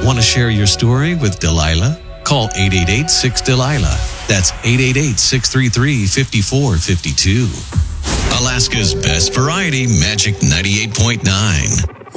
Want to share your story with Delilah? Call 888-6-DELILAH. That's 888-633-5452. Alaska's best variety, Magic 98.9.